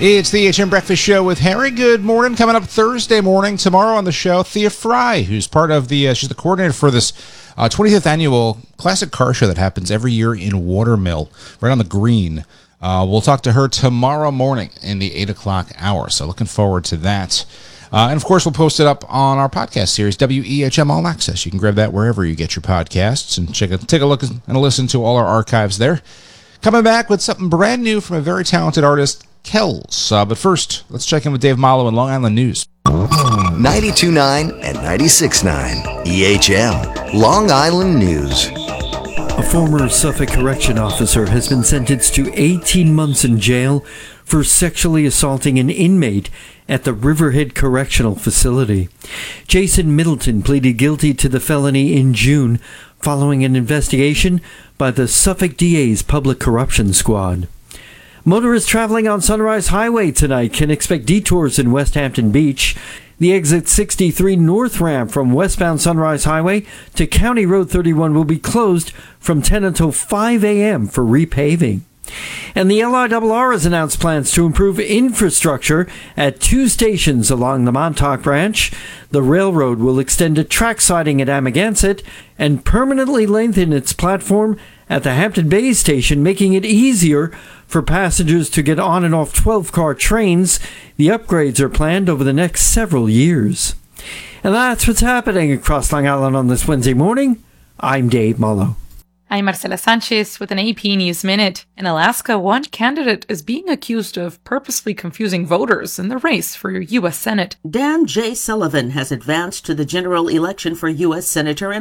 It's the HM Breakfast Show with Harry. Good morning. Coming up Thursday morning, tomorrow on the show, Thea Fry, who's part of she's the coordinator for this 25th annual classic car show that happens every year in Watermill, right on the green. We'll talk to her tomorrow morning in the 8 o'clock hour, so looking forward to that. And, of course, we'll post it up on our podcast series, WEHM All Access. You can grab that wherever you get your podcasts and take a look and listen to all our archives there. Coming back with something brand new from a very talented artist, Kells. But first, let's check in with Dave Mallow in Long Island News. 92.9 and 96.9 EHM Long Island News. A former Suffolk correction officer has been sentenced to 18 months in jail for sexually assaulting an inmate at the Riverhead Correctional Facility. Jason Middleton pleaded guilty to the felony in June following an investigation by the Suffolk DA's Public Corruption Squad. Motorists traveling on Sunrise Highway tonight can expect detours in West Hampton Beach. The exit 63 north ramp from westbound Sunrise Highway to County Road 31 will be closed from 10 until 5 a.m. for repaving. And the LIRR has announced plans to improve infrastructure at 2 stations along the Montauk Branch. The railroad will extend a track siding at Amagansett and permanently lengthen its platform at the Hampton Bays station, making it easier for passengers to get on and off 12-car trains. The upgrades are planned over the next several years. And that's what's happening across Long Island on this Wednesday morning. I'm Dave Mallow. I'm Marcela Sanchez with an AP News Minute. In Alaska, one candidate is being accused of purposely confusing voters in the race for U.S. Senate. Dan J. Sullivan has advanced to the general election for U.S. Senator in